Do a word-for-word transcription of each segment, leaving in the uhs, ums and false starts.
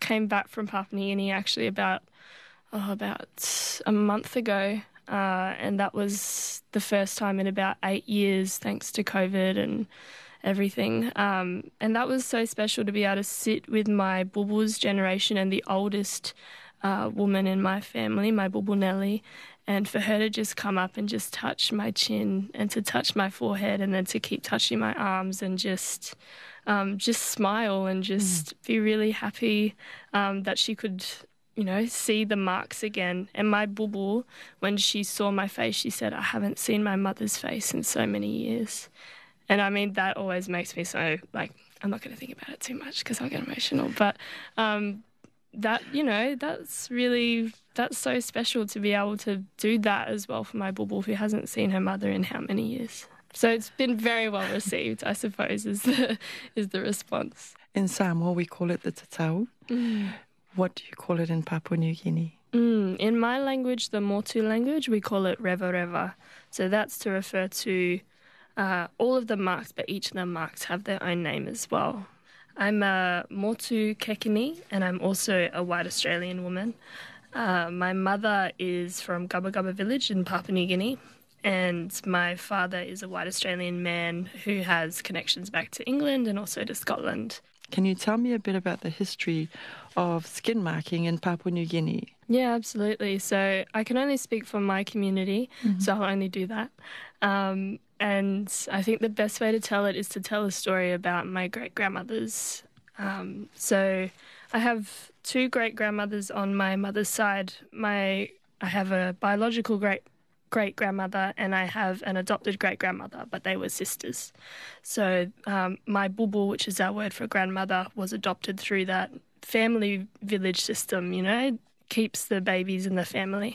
came back from Papua New Guinea actually about, oh, about a month ago. Uh, and that was the first time in about eight years, thanks to COVID and everything. Um, and that was so special to be able to sit with my Bulbul's generation and the oldest uh, woman in my family, my Bulbul Nelly, and for her to just come up and just touch my chin and to touch my forehead and then to keep touching my arms and just um, just smile and just mm. be really happy um, that she could, you know, see the marks again. And my Bulbul, when she saw my face, she said, I haven't seen my mother's face in so many years. And I mean, that always makes me so, like, I'm not going to think about it too much because I'll get emotional. But um, that, you know, that's really, that's so special to be able to do that as well for my Bulbul who hasn't seen her mother in how many years. So it's been very well received, I suppose, is the, is the response. In Samoa, we call it the tatau. Mm. What do you call it in Papua New Guinea? Mm, in my language, the Motu language, we call it reva reva. So that's to refer to uh, all of the marks, but each of the marks have their own name as well. I'm a Motu Kekini, and I'm also a white Australian woman. Uh, my mother is from Gubba Gubba village in Papua New Guinea, and my father is a white Australian man who has connections back to England and also to Scotland. Can you tell me a bit about the history of skin marking in Papua New Guinea? Yeah, absolutely. So I can only speak for my community, mm-hmm. so I'll only do that. Um, and I think the best way to tell it is to tell a story about my great-grandmothers. Um, so I have two great-grandmothers on my mother's side. My I have a biological great great-grandmother and I have an adopted great-grandmother, but they were sisters. So um, my Bulbul, which is our word for grandmother, was adopted through that family village system, you know, keeps the babies in the family.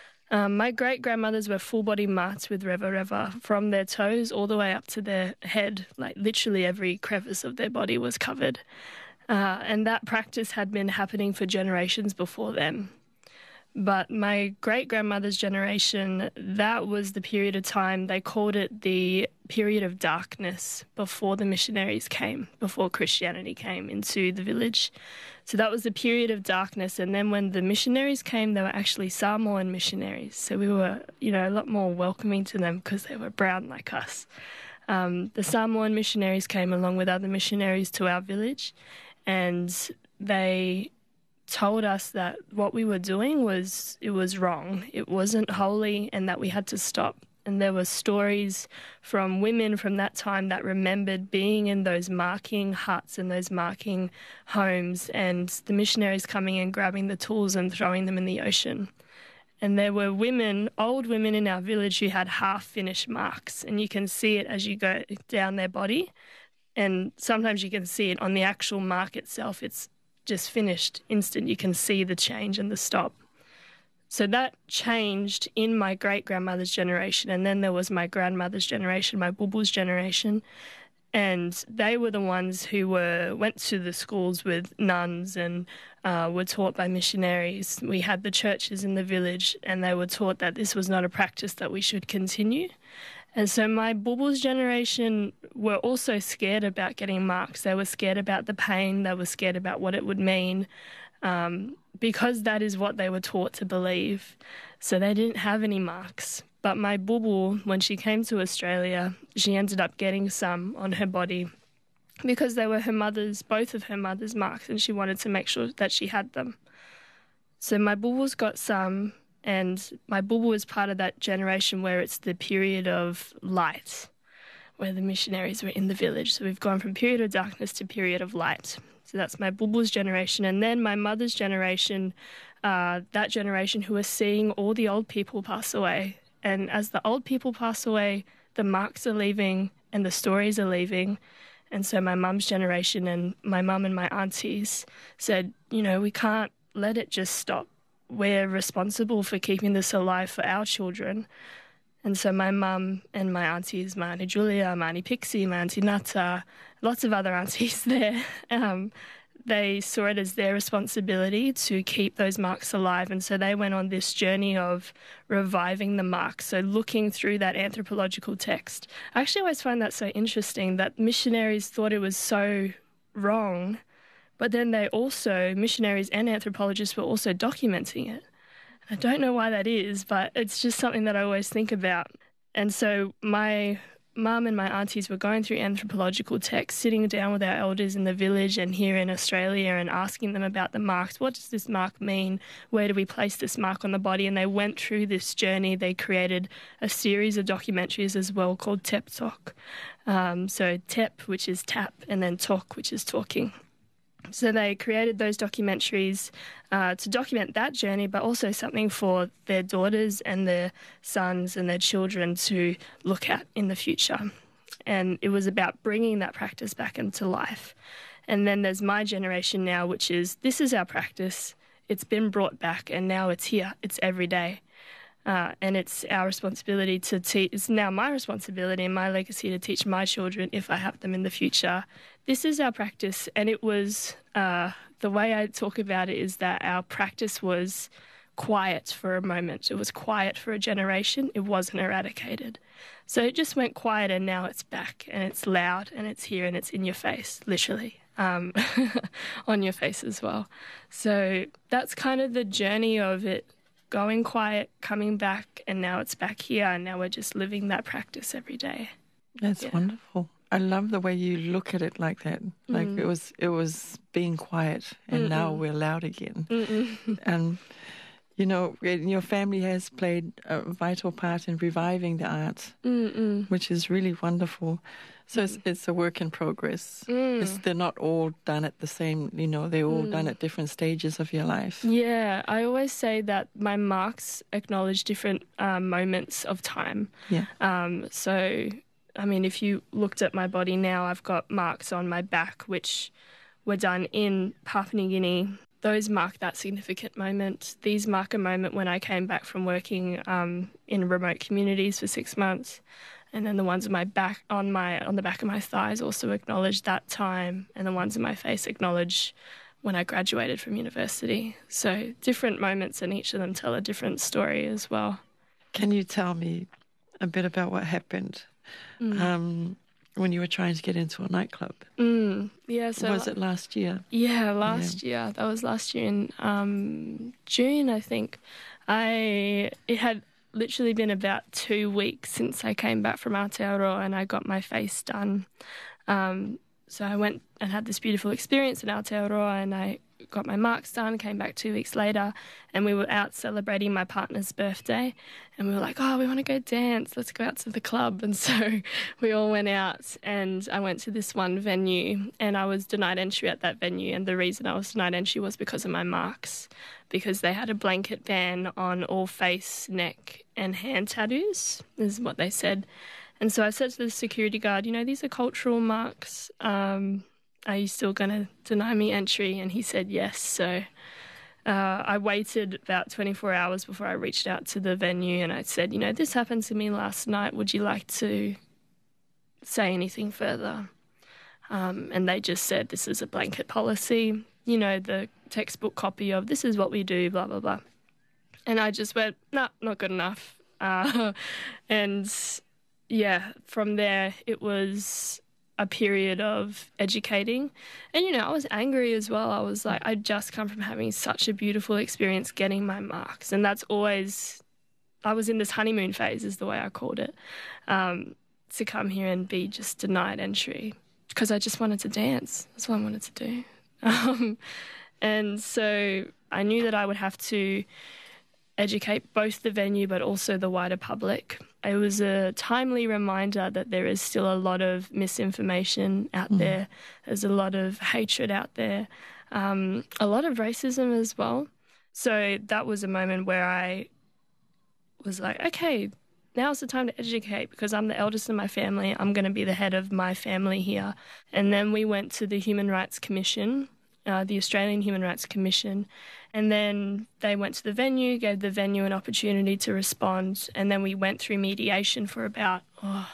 Um, my great-grandmothers were full-body marks with reva reva from their toes all the way up to their head, like literally every crevice of their body was covered. Uh, and that practice had been happening for generations before them. But my great-grandmother's generation, that was the period of time, they called it the period of darkness before the missionaries came, before Christianity came into the village. So that was the period of darkness. And then when the missionaries came, they were actually Samoan missionaries. So we were, you know, a lot more welcoming to them because they were brown like us. Um, the Samoan missionaries came along with other missionaries to our village, and they told us that what we were doing was, it was wrong. It wasn't holy and that we had to stop. And there were stories from women from that time that remembered being in those marking huts and those marking homes and the missionaries coming and grabbing the tools and throwing them in the ocean. And there were women, old women in our village who had half-finished marks, and you can see it as you go down their body. And sometimes you can see it on the actual mark itself. It's just finished instant. You can see the change and the stop. So that changed in my great-grandmother's generation, and then there was my grandmother's generation, my Bulbul's generation, and they were the ones who were went to the schools with nuns and uh, were taught by missionaries. We had the churches in the village, and they were taught that this was not a practice that we should continue. And so my Bulbul's generation were also scared about getting marks. They were scared about the pain. They were scared about what it would mean, um, because that is what they were taught to believe. So they didn't have any marks. But my Bulbul, when she came to Australia, she ended up getting some on her body because they were her mother's, both of her mother's marks, and she wanted to make sure that she had them. So my Bulbul's got some. And my Bulbul is part of that generation where it's the period of light, where the missionaries were in the village. So we've gone from period of darkness to period of light. So that's my Bulbul's generation. And then my mother's generation, uh, that generation who are seeing all the old people pass away. And as the old people pass away, the marks are leaving and the stories are leaving. And so my mum's generation and my mum and my aunties said, you know, we can't let it just stop. We're responsible for keeping this alive for our children. And so my mum and my aunties, my Auntie Julia, my Auntie Pixie, my Auntie Nata, lots of other aunties there, um, they saw it as their responsibility to keep those marks alive. And so they went on this journey of reviving the marks, so looking through that anthropological text. I actually always find that so interesting, that missionaries thought it was so wrong But then they also, missionaries and anthropologists were also documenting it. I don't know why that is, but it's just something that I always think about. And so my mum and my aunties were going through anthropological texts, sitting down with our elders in the village and here in Australia and asking them about the marks. What does this mark mean? Where do we place this mark on the body? And they went through this journey. They created a series of documentaries as well called Tep Talk. Um, so Tep, which is tap, and then Talk, which is talking. So they created those documentaries uh, to document that journey, but also something for their daughters and their sons and their children to look at in the future. And it was about bringing that practice back into life. And then there's my generation now, which is, this is our practice. It's been brought back and now it's here. It's every day. Uh, and it's our responsibility to teach, it's now my responsibility and my legacy to teach my children, if I have them in the future. This is our practice. And it was, uh, the way I talk about it is that our practice was quiet for a moment. It was quiet for a generation. It wasn't eradicated. So it just went quiet and now it's back and it's loud and it's here and it's in your face, literally, um, on your face as well. So that's kind of the journey of it. Going quiet, coming back, and now it's back here, and now we're just living that practice every day. That's yeah. wonderful. I love the way you look at it like that. Like mm. it was, it was being quiet, and Mm-mm. now we're loud again. Mm-mm. And you know, your family has played a vital part in reviving the art, Mm-mm. which is really wonderful. So mm. it's, it's a work in progress. Mm. It's, they're not all done at the same, you know, they're all mm. done at different stages of your life. Yeah, I always say that my marks acknowledge different um, moments of time. Yeah. Um, so, I mean, if you looked at my body now, I've got marks on my back, which were done in Papua New Guinea. Those mark that significant moment. These mark a moment when I came back from working um, in remote communities for six months. And then the ones on my back, on my on the back of my thighs also acknowledge that time, and the ones in my face acknowledge when I graduated from university. So different moments, and each of them tell a different story as well. Can you tell me a bit about what happened mm. um, when you were trying to get into a nightclub? Mm. Yeah, so was it last year? Yeah, last yeah. year. That was last year in um, June, I think. I it had. literally been about two weeks since I came back from Aotearoa and I got my face done. Um, so I went and had this beautiful experience in Aotearoa and I got my marks done, came back two weeks later, and we were out celebrating my partner's birthday. And we were like, oh, we want to go dance. Let's go out to the club. And so we all went out and I went to this one venue and I was denied entry at that venue. And the reason I was denied entry was because of my marks, because they had a blanket ban on all face, neck and hand tattoos, is what they said. And so I said to the security guard, you know, these are cultural marks. Um, are you still going to deny me entry? And he said yes. So uh, I waited about twenty-four hours before I reached out to the venue and I said, you know, this happened to me last night. Would you like to say anything further? Um, and they just said, this is a blanket policy. You know, the textbook copy of this is what we do, blah, blah, blah. And I just went, nah, not good enough. Uh, and yeah, from there it was a period of educating. And, you know, I was angry as well. I was like, I'd just come from having such a beautiful experience getting my marks. And that's always, I was in this honeymoon phase is the way I called it, um, to come here and be just denied entry because I just wanted to dance. That's what I wanted to do. Um, and so I knew that I would have to educate both the venue but also the wider public. It was a timely reminder that there is still a lot of misinformation out mm. there. There's a lot of hatred out there, um, a lot of racism as well. So that was a moment where I was like, okay, now's the time to educate because I'm the eldest in my family. I'm going to be the head of my family here. And then we went to the Human Rights Commission, uh, the Australian Human Rights Commission, and then they went to the venue, gave the venue an opportunity to respond, and then we went through mediation for about oh,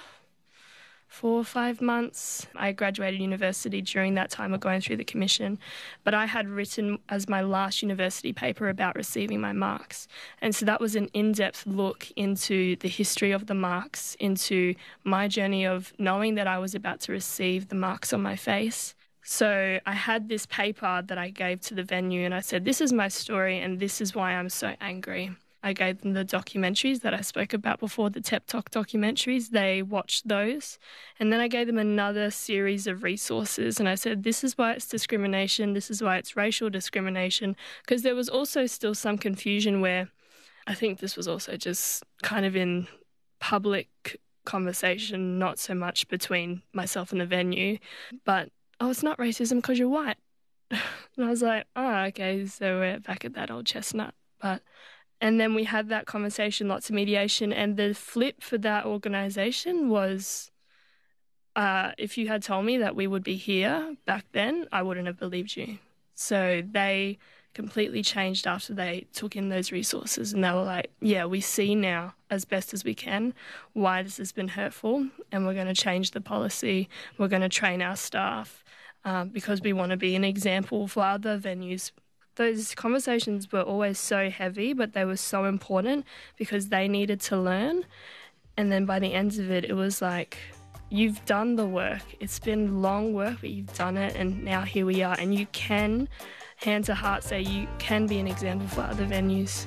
four or five months. I graduated university during that time of going through the commission, but I had written as my last university paper about receiving my marks. And so that was an in-depth look into the history of the marks, into my journey of knowing that I was about to receive the marks on my face, So I had this paper that I gave to the venue and I said, this is my story and this is why I'm so angry. I gave them the documentaries that I spoke about before, the Tep Talk documentaries. They watched those. And then I gave them another series of resources and I said, this is why it's discrimination, this is why it's racial discrimination, because there was also still some confusion where I think this was also just kind of in public conversation, not so much between myself and the venue, but, oh, it's not racism because you're white. And I was like, oh, okay, so we're back at that old chestnut. But And then we had that conversation, lots of mediation, and the flip for that organisation was uh, if you had told me that we would be here back then, I wouldn't have believed you. So they completely changed after they took in those resources and they were like, yeah, we see now as best as we can why this has been hurtful and we're going to change the policy, we're going to train our staff um, because we want to be an example for other venues. Those conversations were always so heavy, but they were so important because they needed to learn. And then by the end of it, it was like, you've done the work. It's been long work, but you've done it, and now here we are. And you can, hand to heart, say you can be an example for other venues.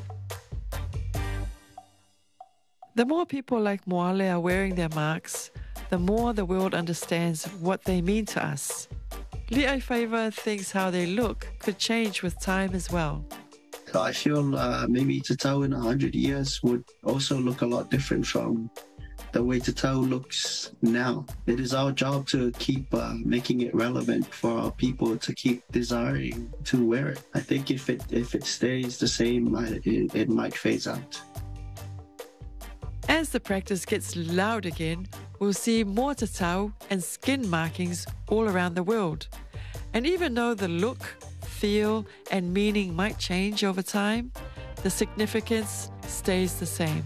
The more people like Moale are wearing their marks, the more the world understands what they mean to us. Li'ai Favour thinks how they look could change with time as well. I feel uh, maybe Tatau in a hundred years would also look a lot different from the way Tatau looks now. It is our job to keep uh, making it relevant for our people to keep desiring to wear it. I think if it if it stays the same, it, it might phase out. As the practice gets loud again, we'll see more tatau and skin markings all around the world. And even though the look, feel, and meaning might change over time, the significance stays the same.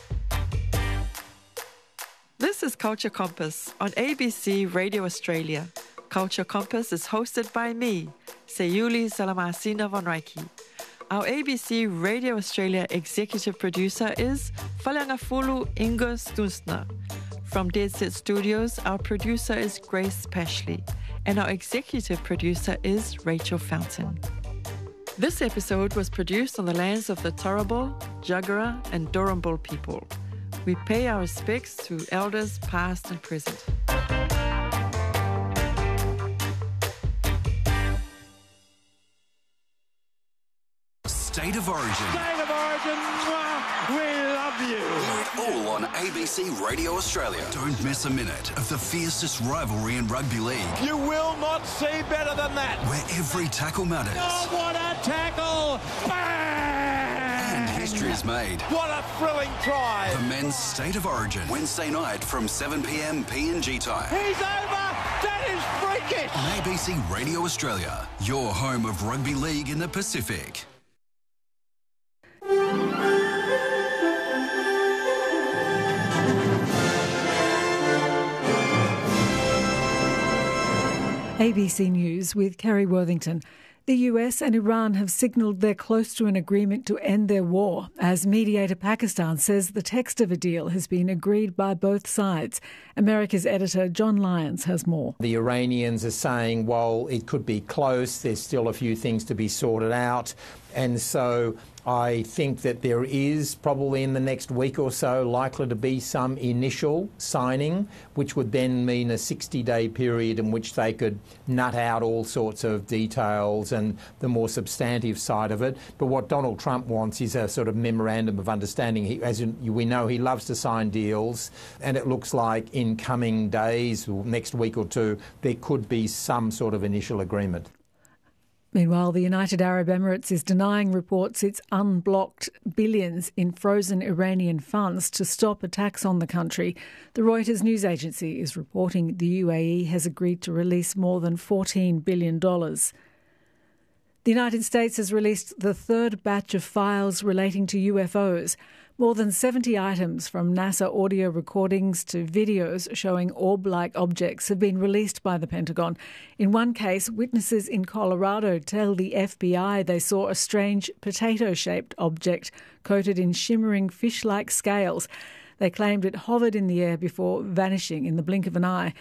This is Culture Compass on A B C Radio Australia. Culture Compass is hosted by me, Sayuli Salamasina von Reiki. Our A B C Radio Australia executive producer is Falangafulu Inga Stunsner. From Dead Set Studios, our producer is Grace Pashley, and our executive producer is Rachel Fountain. This episode was produced on the lands of the Turrbal, Jagera, and Dorrimbul people. We pay our respects to elders past and present. State of Origin. State of Origin, we love you. Hear it all on A B C Radio Australia. Don't miss a minute of the fiercest rivalry in rugby league. You will not see better than that. Where every tackle matters. Oh, what a tackle! Bang! And history is made. What a thrilling try. The men's State of Origin. Wednesday night from seven p.m. P N G time. He's over! That is freakish! On A B C Radio Australia, your home of rugby league in the Pacific. A B C News with Kerry Worthington. The U S and Iran have signalled they're close to an agreement to end their war, as mediator Pakistan says the text of a deal has been agreed by both sides. America's editor John Lyons has more. The Iranians are saying, while it could be close, there's still a few things to be sorted out. And so I think that there is probably in the next week or so likely to be some initial signing, which would then mean a sixty-day period in which they could nut out all sorts of details and the more substantive side of it. But what Donald Trump wants is a sort of memorandum of understanding. He, as we know, he loves to sign deals, and it looks like in coming days, or next week or two, there could be some sort of initial agreement. Meanwhile, the United Arab Emirates is denying reports it's unblocked billions in frozen Iranian funds to stop attacks on the country. The Reuters news agency is reporting the U A E has agreed to release more than fourteen billion dollars. The United States has released the third batch of files relating to U F Os. More than seventy items from NASA audio recordings to videos showing orb-like objects have been released by the Pentagon. In one case, witnesses in Colorado tell the F B I they saw a strange potato-shaped object coated in shimmering fish-like scales. They claimed it hovered in the air before vanishing in the blink of an eye.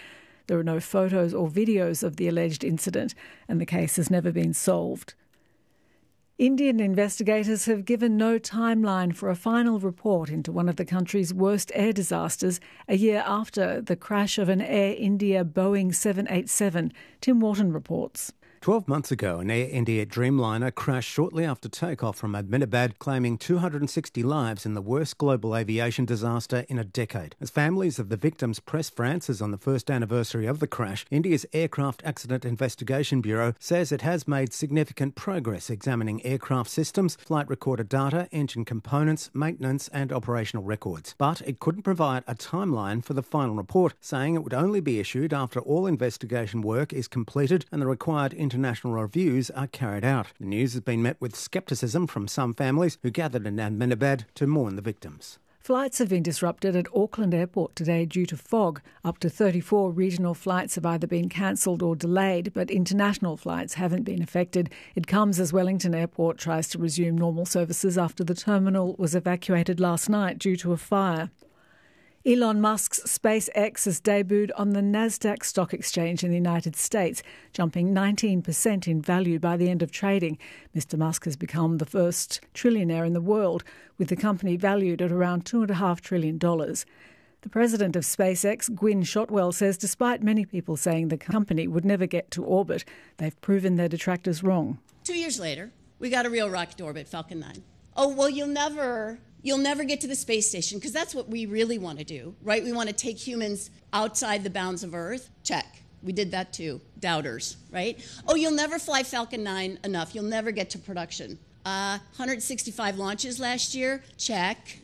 There are no photos or videos of the alleged incident, and the case has never been solved. Indian investigators have given no timeline for a final report into one of the country's worst air disasters a year after the crash of an Air India Boeing seven eighty-seven. Tim Wharton reports. Twelve months ago, an Air India Dreamliner crashed shortly after takeoff from Ahmedabad, claiming two hundred sixty lives in the worst global aviation disaster in a decade. As families of the victims press France's on the first anniversary of the crash, India's Aircraft Accident Investigation Bureau says it has made significant progress examining aircraft systems, flight recorder data, engine components, maintenance and operational records. But it couldn't provide a timeline for the final report, saying it would only be issued after all investigation work is completed and the required international reviews are carried out. The news has been met with scepticism from some families who gathered in Ahmedabad to mourn the victims. Flights have been disrupted at Auckland Airport today due to fog. Up to thirty-four regional flights have either been cancelled or delayed, but international flights haven't been affected. It comes as Wellington Airport tries to resume normal services after the terminal was evacuated last night due to a fire. Elon Musk's SpaceX has debuted on the Nasdaq Stock Exchange in the United States, jumping nineteen percent in value by the end of trading. Mister Musk has become the first trillionaire in the world, with the company valued at around two point five trillion dollars. The president of SpaceX, Gwynne Shotwell, says despite many people saying the company would never get to orbit, they've proven their detractors wrong. Two years later, we got a real rocket to orbit, Falcon nine. Oh, well, you'll never... You'll never get to the space station, because that's what we really want to do, right? We want to take humans outside the bounds of Earth. Check. We did that too. Doubters, right? Oh, you'll never fly Falcon nine enough. You'll never get to production. Uh, one hundred sixty-five launches last year. Check.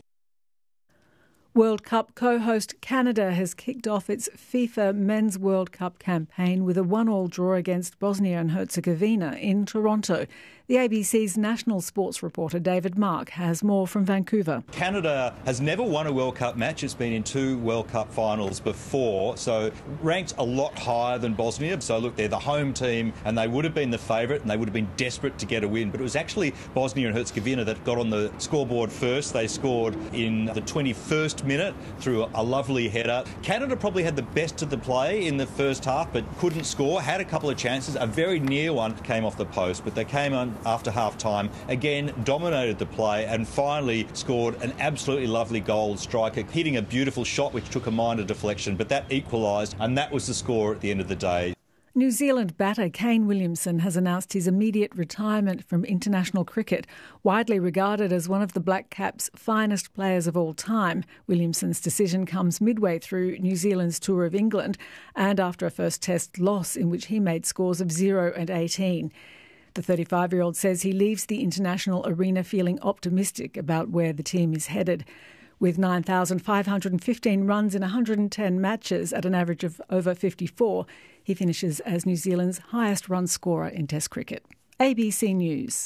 World Cup co-host Canada has kicked off its FIFA Men's World Cup campaign with a one-all draw against Bosnia and Herzegovina in Toronto. The A B C's national sports reporter David Mark has more from Vancouver. Canada has never won a World Cup match. It's been in two World Cup finals before, so ranked a lot higher than Bosnia. So look, they're the home team and they would have been the favourite and they would have been desperate to get a win. But it was actually Bosnia and Herzegovina that got on the scoreboard first. They scored in the twenty-first minute through a lovely header. Canada probably had the best of the play in the first half but couldn't score, had a couple of chances. A very near one came off the post, but they came on after half-time, again dominated the play and finally scored an absolutely lovely goal. Striker hitting a beautiful shot which took a minor deflection, but that equalised and that was the score at the end of the day. New Zealand batter Kane Williamson has announced his immediate retirement from international cricket. Widely regarded as one of the Black Caps' finest players of all time, Williamson's decision comes midway through New Zealand's tour of England and after a first test loss in which he made scores of zero and eighteen. The thirty-five-year-old says he leaves the international arena feeling optimistic about where the team is headed. With nine thousand five hundred fifteen runs in one hundred ten matches at an average of over fifty-four, he finishes as New Zealand's highest run scorer in Test cricket. A B C News.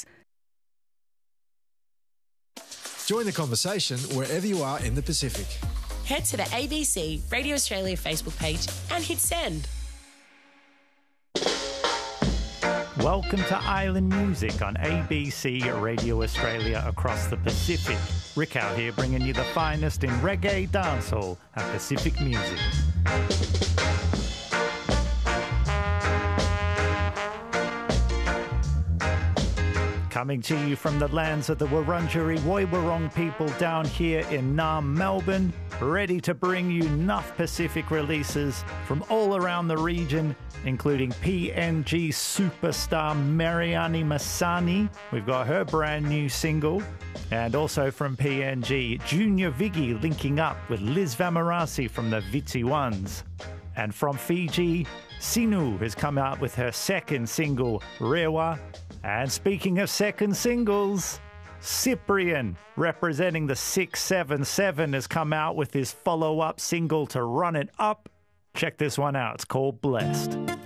Join the conversation wherever you are in the Pacific. Head to the A B C Radio Australia Facebook page and hit send. Welcome to Island Music on A B C Radio Australia across the Pacific. Rick out here bringing you the finest in reggae, dancehall and Pacific music. Coming to you from the lands of the Wurundjeri Woiwurrung people down here in Naarm, Melbourne, ready to bring you enough Pacific releases from all around the region, including P N G superstar Mariani Masani. We've got her brand new single. And also from P N G, Junior Viggy linking up with Liz Vamarasi from the Vitsi Ones. And from Fiji, Sinu has come out with her second single, Rewa. And speaking of second singles, Cyprian, representing the six seven seven, has come out with his follow-up single to Run It Up. Check this one out. It's called Blessed.